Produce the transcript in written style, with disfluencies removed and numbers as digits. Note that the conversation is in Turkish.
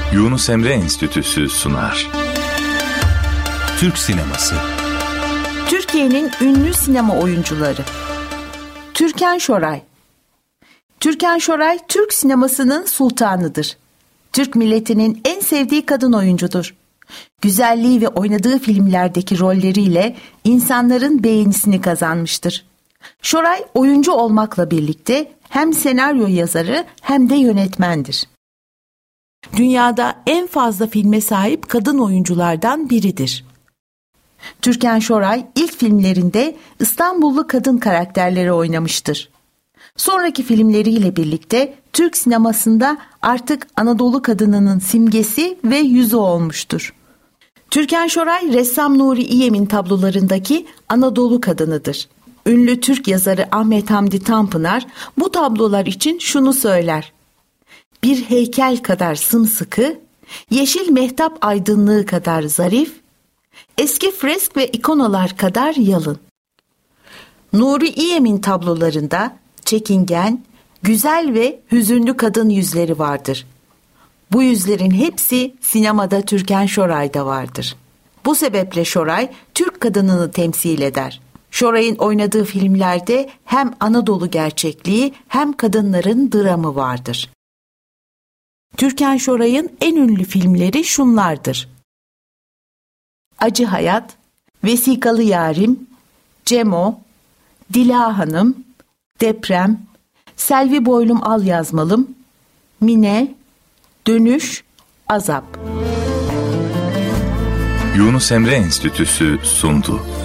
Yunus Emre Enstitüsü sunar. Türk sineması. Türkiye'nin ünlü sinema oyuncuları. Türkan Şoray. Türkan Şoray, Türk sinemasının sultanıdır. Türk milletinin en sevdiği kadın oyuncudur. Güzelliği ve oynadığı filmlerdeki rolleriyle insanların beğenisini kazanmıştır. Şoray oyuncu olmakla birlikte hem senaryo yazarı hem de yönetmendir. Dünyada en fazla filme sahip kadın oyunculardan biridir. Türkan Şoray ilk filmlerinde İstanbullu kadın karakterleri oynamıştır. Sonraki filmleriyle birlikte Türk sinemasında artık Anadolu kadınının simgesi ve yüzü olmuştur. Türkan Şoray, ressam Nuri İyem'in tablolarındaki Anadolu kadınıdır. Ünlü Türk yazarı Ahmet Hamdi Tanpınar bu tablolar için şunu söyler: bir heykel kadar sımsıkı, yeşil mehtap aydınlığı kadar zarif, eski fresk ve ikonalar kadar yalın. Nuri İyem'in tablolarında çekingen, güzel ve hüzünlü kadın yüzleri vardır. Bu yüzlerin hepsi sinemada Türkan Şoray'da vardır. Bu sebeple Şoray, Türk kadınını temsil eder. Şoray'ın oynadığı filmlerde hem Anadolu gerçekliği hem kadınların dramı vardır. Türkan Şoray'ın en ünlü filmleri şunlardır: Acı Hayat, Vesikalı Yarim, Cemo, Dila Hanım, Deprem, Selvi Boylum Al Yazmalım, Mine, Dönüş, Azap. Yunus Emre Enstitüsü sundu.